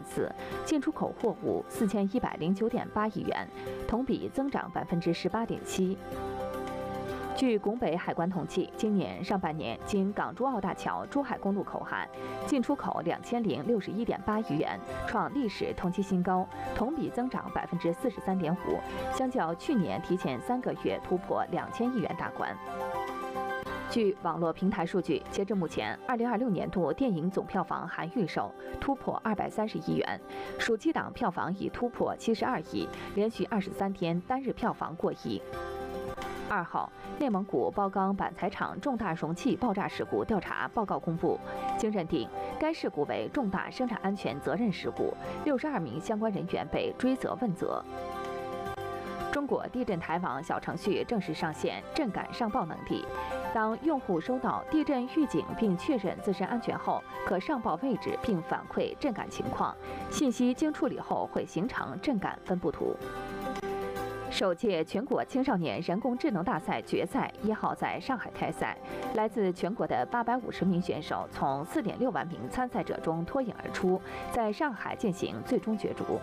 次，进出口货物4109.8亿元，同比增长18.7%。据拱北海关统计，今年上半年经港珠澳大桥珠海公路口岸进出口2061.8亿元，创历史同期新高，同比增长43.5%，相较去年提前3个月突破2000亿元大关。据网络平台数据，截至目前，2026年度电影总票房含预售突破230亿元，暑期档票房已突破72亿，连续23天单日票房过亿。2号，内蒙古包钢板材厂重大容器爆炸事故调查报告公布，经认定，该事故为重大生产安全责任事故，62名相关人员被追责问责。中国地震台网小程序正式上线震感上报能力，当用户收到地震预警并确认自身安全后，可上报位置并反馈震感情况，信息经处理后会形成震感分布图。首届全国青少年人工智能大赛决赛1号在上海开赛，来自全国的850名选手从4.6万名参赛者中脱颖而出，在上海进行最终角逐。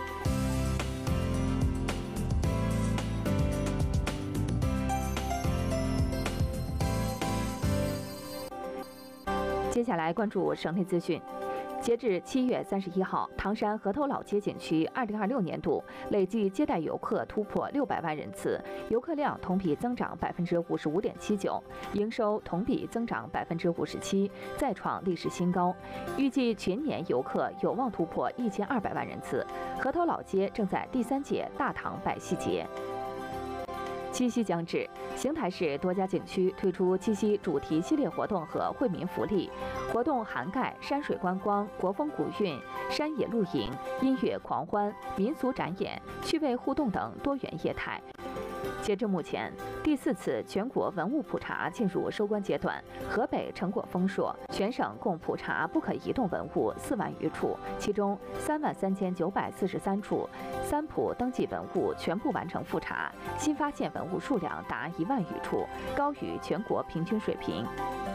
接下来关注省内资讯。截至7月31号，唐山河头老街景区2026年度累计接待游客突破600万人次，游客量同比增长55.79%，营收同比增长57%，再创历史新高。预计全年游客有望突破1200万人次。河头老街正在第3届大唐百戏节。七夕将至，邢台市多家景区推出七夕主题系列活动和惠民福利，活动涵盖山水观光、国风古韵、山野露营、音乐狂欢、民俗展演、趣味互动等多元业态。截至目前，第4次全国文物普查进入收官阶段，河北成果丰硕，全省共普查不可移动文物4万余处，其中33943处三普登记文物全部完成复查，新发现文物数量达1万余处，高于全国平均水平。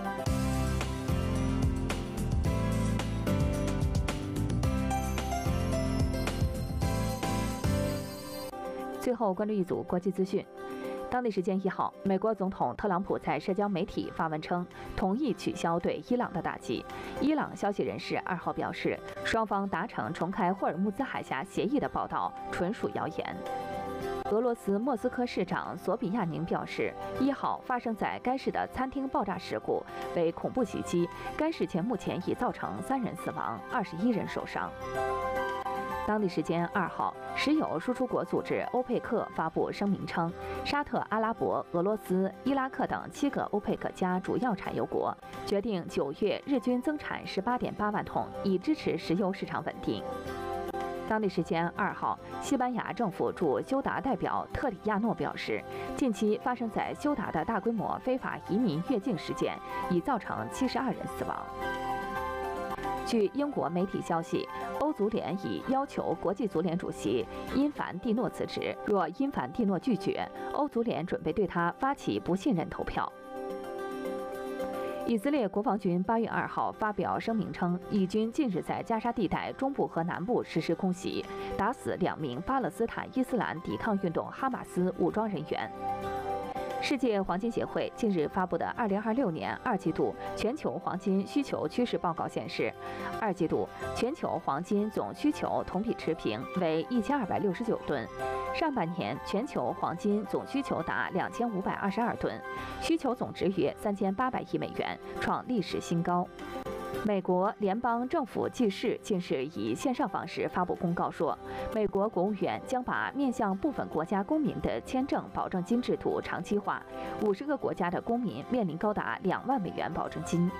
最后关注一组国际资讯。当地时间1号，美国总统特朗普在社交媒体发文称，同意取消对伊朗的打击。伊朗消息人士2号表示，双方达成重开霍尔木兹海峡协议的报道纯属谣言。俄罗斯莫斯科市长索比亚宁表示，1号发生在该市的餐厅爆炸事故为恐怖袭击，该事件目前已造成3人死亡，21人受伤。当地时间2号，石油输出国组织欧佩克发布声明称，沙特阿拉伯、俄罗斯、伊拉克等7个欧佩克加主要产油国决定9月日均增产18.8万桶，以支持石油市场稳定。当地时间2号，西班牙政府驻休达代表特里亚诺表示，近期发生在休达的大规模非法移民越境事件已造成72人死亡。据英国媒体消息，欧足联已要求国际足联主席因凡蒂诺辞职，若因凡蒂诺拒绝，欧足联准备对他发起不信任投票。以色列国防军8月2号发表声明称，以军近日在加沙地带中部和南部实施空袭，打死2名巴勒斯坦伊斯兰抵抗运动哈马斯武装人员。世界黄金协会近日发布的2026年2季度全球黄金需求趋势报告显示，2季度全球黄金总需求同比持平，为1269吨。上半年全球黄金总需求达2522吨，需求总值约3800亿美元，创历史新高。美国联邦政府记事近日以线上方式发布公告说，美国国务院将把面向部分国家公民的签证保证金制度长期化，50个国家的公民面临高达2万美元保证金。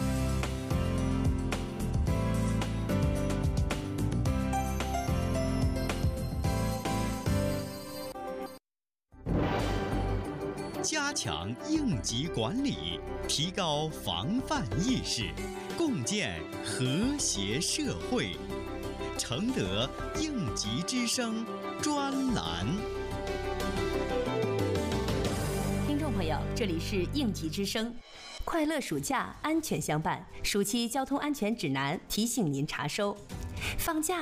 加强应急管理，提高防范意识，共建和谐社会。承德应急之声专栏。 听众朋友，这里是应急之声，快乐暑假安全相伴，暑期交通安全指南提醒您查收。放假